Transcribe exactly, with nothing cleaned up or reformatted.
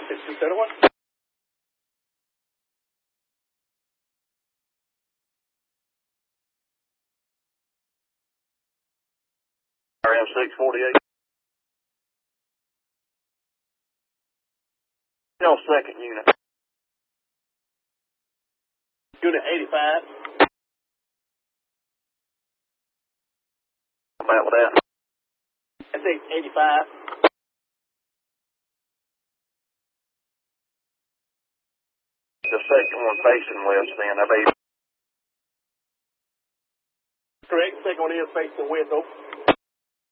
six two seven one. R M six forty-eight. No, second unit. Unit eighty-five. About with that. S H eighty-five. The second one facing west then. That'd be Correct. Second one is facing west. Over.